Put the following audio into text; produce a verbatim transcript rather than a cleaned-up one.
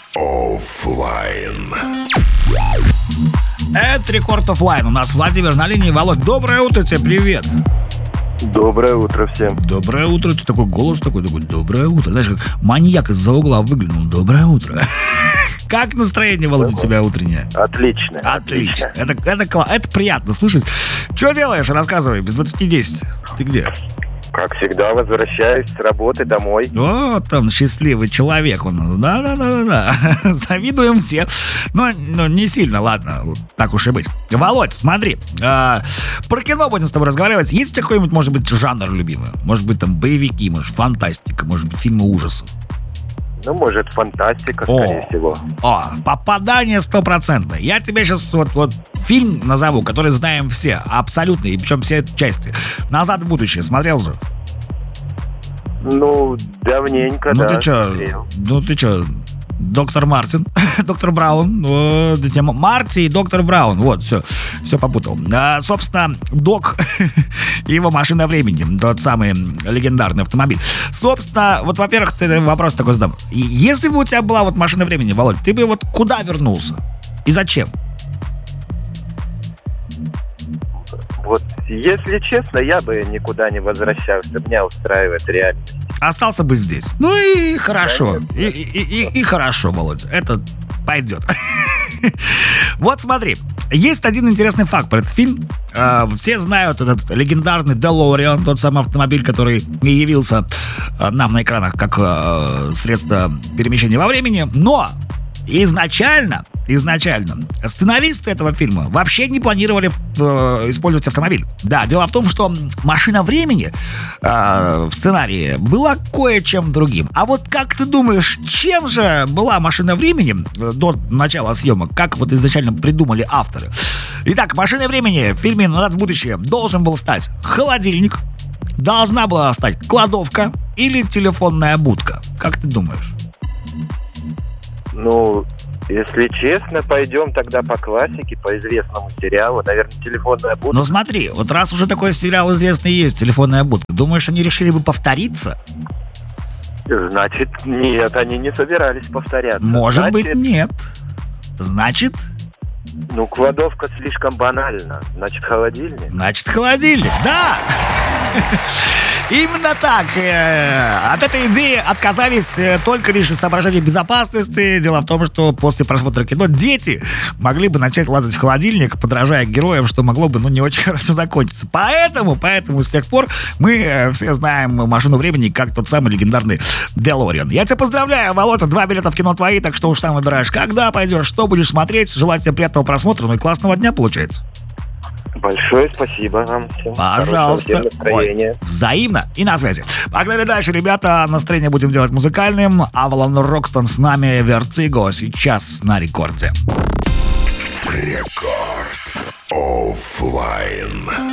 Оффлайн. Это Рекорд Оффлайн. У нас Владимир на линии. Володь, доброе утро тебе, привет. Доброе утро всем. Доброе утро. Ты такой голос такой, такой, доброе утро. Знаешь, как маньяк из-за угла выглянул. Доброе утро. Как настроение, Володя, у тебя утреннее? Отлично. Отлично. Это, это, кла- это приятно слышать. Что делаешь? Рассказывай. Без двадцати десять. Ты где? Как всегда, возвращаюсь с работы домой. Вот он, счастливый человек у нас. Да-да-да-да. Завидуем все. Но, но не сильно, ладно. Так уж и быть. Володь, смотри. А, про кино будем с тобой разговаривать. Есть у тебя какой-нибудь, может быть, жанр любимый? Может быть, там боевики, может, фантастика, может быть, фильмы ужасов? Ну, может, фантастика, О, скорее всего. О, попадание стопроцентное. Я тебе сейчас вот, вот фильм назову, который знаем все, абсолютно, и причем все части. «Назад в будущее» смотрел же? Ну, давненько, Ну да. ты чё, смотрел. ну ты чё, доктор Мартин, доктор Браун, вот, эти Марти и доктор Браун, вот, все, все попутал. А, собственно, Док и его машина времени, тот самый легендарный автомобиль. Собственно, вот, во-первых, ты вопрос такой задам. Если бы у тебя была вот машина времени, Володь, ты бы вот куда вернулся? И зачем? Вот, если честно, я бы никуда не возвращался. Меня устраивает реальность. Остался бы здесь. Ну и хорошо. И, и, и, и хорошо, Володя. Это пойдет. Вот смотри. Есть один интересный факт про этот фильм. Все знают этот легендарный DeLorean, тот самый автомобиль, который явился нам на экранах как средство перемещения во времени. Но изначально, изначально сценаристы этого фильма вообще не планировали э, использовать автомобиль. Да, дело в том, что машина времени э, в сценарии была кое-чем другим. А вот как ты думаешь, чем же была машина времени до начала съемок? Как вот изначально придумали авторы? Итак, машиной времени в фильме «Назад в будущее» должен был стать холодильник, должна была стать кладовка или телефонная будка. Как ты думаешь? Ну, если честно, пойдем тогда по классике, по известному сериалу. Наверное, телефонная будка. Ну смотри, вот раз уже такой сериал известный есть, «Телефонная будка», думаешь, они решили бы повториться? Значит, нет, они не собирались повторяться. Может Значит, быть, нет. Значит, Ну, кладовка слишком банальна. Значит, холодильник. значит, холодильник. Да! Именно так. Э, От этой идеи отказались э, только лишь из соображений безопасности. Дело в том, что после просмотра кино дети могли бы начать лазать в холодильник, подражая героям, что могло бы, ну, не очень хорошо закончиться. Поэтому, поэтому с тех пор мы э, все знаем машину времени как тот самый легендарный DeLorean. Я тебя поздравляю, Володя, два билета в кино твои, так что уж сам выбираешь, когда пойдешь, что будешь смотреть. Желаю тебе приятного просмотра, ну и классного дня получается. Большое спасибо вам всем. Пожалуйста. Хорошего всем настроения. Ой, взаимно и на связи. Погнали дальше, ребята. Настроение будем делать музыкальным. Авалон Рокстон с нами, Вертиго. Сейчас на рекорде. Рекорд. Оффлайн.